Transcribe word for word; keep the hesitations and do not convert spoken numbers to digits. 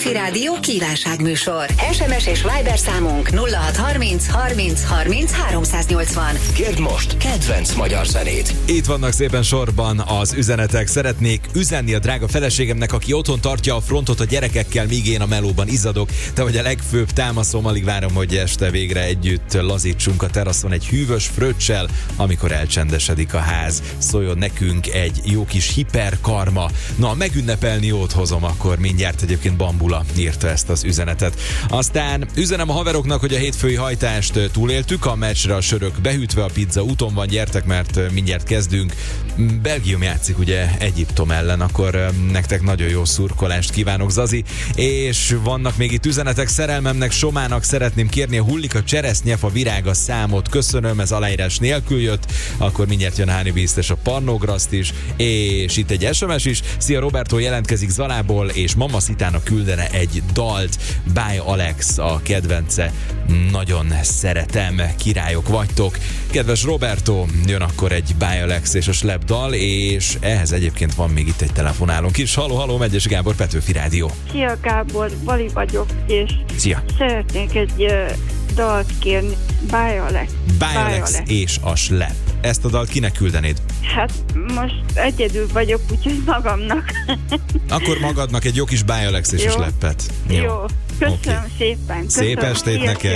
Petőfi Rádió kívánságműsor. es em es és Viber számunk nulla hat harminc harminc harminc háromszáznyolcvan. Kérd most kedvenc magyar zenét. Itt vannak szépen sorban az üzenetek. Szeretnék üzenni a drága feleségemnek, aki otthon tartja a frontot a gyerekekkel, míg én a melóban izzadok. Te vagy a legfőbb támaszom, alig várom, hogy este végre együtt lazítsunk a teraszon egy hűvös fröccsel, amikor elcsendesedik a ház. Szóljon nekünk egy jó kis hiperkarma. Na, megünnepelni jót hozom akkor mindjárt. Egyébként Bambula írta ezt az üzenetet. Aztán üzenem a haveroknak, hogy a hétfői hajtást túléltük, a meccsre a sörök behűtve, a pizza úton van, gyertek, mert mindjárt kezdünk. Belgium játszik ugye Egyiptom ellen, akkor nektek nagyon jó szurkolást kívánok, Zazi. És vannak még itt üzenetek, szerelmemnek, Somának szeretném kérni a Hullik a cseresznye fa virága számot. Köszönöm, ez aláírás nélkül jött. Akkor mindjárt jön a Honey Beast és a Parnograszt is. És itt egy es em es is. Szia, Roberto jelentkezik Zalából, és Mama Szitának küldene egy dalt. Bye Alex a kedvence. Nagyon szeretem, királyok vagytok. Kedves Roberto, jön akkor egy Bye Alex és a Slap dal, és ehhez egyébként van még itt egy telefonálónk is. Halló, halló, Megyes Gábor, Petőfi Rádió. Szia Gábor, Bali vagyok, és Szia. szeretnék egy uh, dalt kérni. Bye Alex. Bye, Bye Alex, Alex és a Slap. Ezt a dalt kinek küldenéd? Hát most egyedül vagyok, úgyhogy magamnak. Akkor magadnak egy jó kis Bye Alex és jó. a Slappet. Jó. jó. Köszönöm okay. szépen. Köszönöm. Szép estét neked.